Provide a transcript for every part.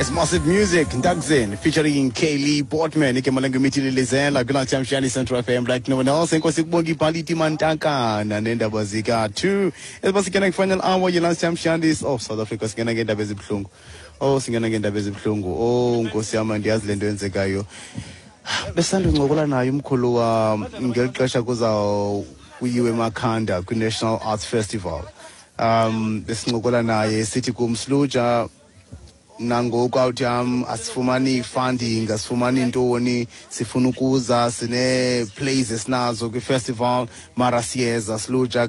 It's Massive Music, Ndagzin, featuring Kaylee Portman, Ike Malangumiti Lizela, Gula Chamshani Central FM, like no one else, and Kosibongi Paliti Mantaka, Nanda Bazika, 2. It was a final hour, you last Chamshandis, oh, South Africa's gonna get a busy plung. Oh, singana get a busy plungo, oh, Nkosiama and Diaz Lendo and Zegayo. Besando ngokola nayo umkhulu ngeli xesha kuza kuyiwe eMakhanda kwi-National Arts Festival. Besincokola naye sithi kumsluja nangoku awuthi asifumani funding, asifumani ntoni, sifuna ukuza sine plays esinazo kwi-festival mara siyeza sluja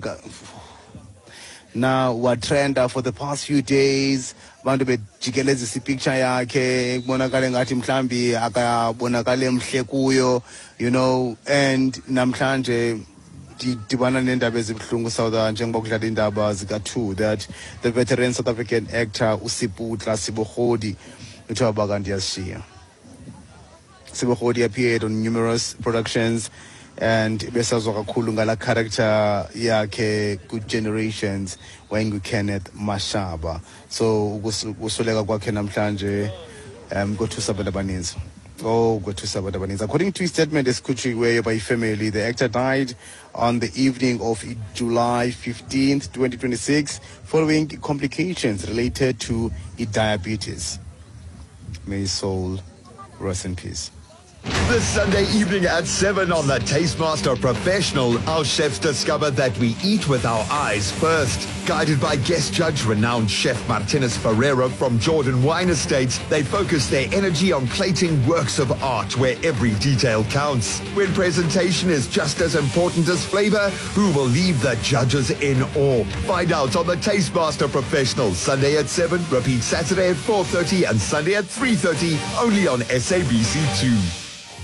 now watrenda for the past few days abantu bejikelezisa ipicture yakhe kubonakale ngathi mhlambi akabonakale mhle kuyo, you know, and namhlanje dibana nendaba ezibhlungu South njengoba kudlala indaba zika2 that the veteran South African actor uSiputla Sibogodi uthiwa bakanti yashiya. Sibogodi appeared on numerous productions and besazwa kakhulu ngala character yakhe good generations wayengu Kenneth Mashaba. So ukusoleka kwakhe namhlanje ngothusa abantu abaninzi. According to his statement esikutshiweyo by family, the actor died on the evening of July 15th, 2026 following complications related to diabetes. May his soul rest in peace. This Sunday evening at 7 on the Tastemaster Professional, our chefs discover that we eat with our eyes first. Guided by guest judge renowned chef Martinez Ferreira from Jordan Wine Estates, they focus their energy on plating works of art where every detail counts. When presentation is just as important as flavor, who will leave the judges in awe? Find out on the Tastemaster Professional, Sunday at 7, repeat Saturday at 4:30 and Sunday at 3:30, only on SABC2.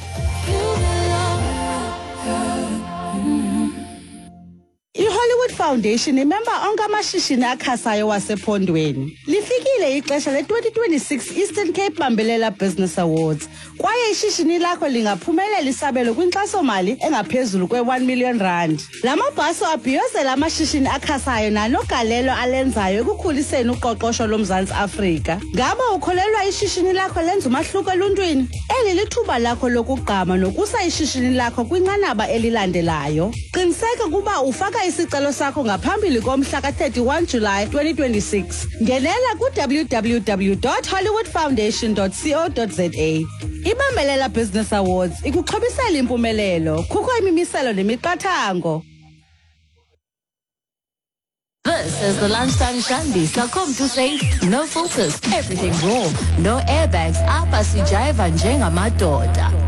iHollywood Foundation imemba onke amashishini akhasayo wasephondweni. Lifikile ixesha le-2026 Eastern Cape Bambelela Business Awards. Kwaye ishishini lakho lingaphumelela isabelo kwinkxaso-mali engaphezulu kwe-R1 million. La mabhaso abhiyozela amashishini akhasayo nanogalelo alenzayo ekukhuliseni uqoqosho loMzantsi Afrika. Ngaba ukholelwa ishishini lakho lenza umahluko eluntwini? Eli lithuba lakho lokugqama nokusa ishishini lakho kwinqanaba elilandelayo. Qiniseka kuba ufaka isicelo sakho ngaphambili komhla ka-31 July 2026. Ngenela ku-www.hollywoodfoundation.co.za. iBambelela Business Awards ikuxhobisela impumelelo. Kukho imimiselo nemiqathango. This is the Lunchtime Shandy. Come to say no filters, everything raw, no airbags. Apa sijaiva njengamadoda.